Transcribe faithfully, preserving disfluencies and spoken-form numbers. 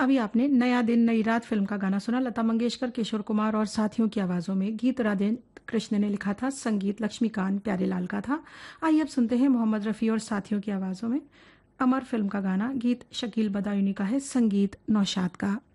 अभी आपने नया दिन नई रात फिल्म का गाना सुना। लता मंगेशकर, किशोर कुमार और साथियों की आवाज़ों में। गीत राधे कृष्ण ने लिखा था, संगीत लक्ष्मीकांत प्यारेलाल का था। आइए अब सुनते हैं मोहम्मद रफ़ी और साथियों की आवाज़ों में अमर फिल्म का गाना। गीत शकील बदायूनी का है, संगीत नौशाद का।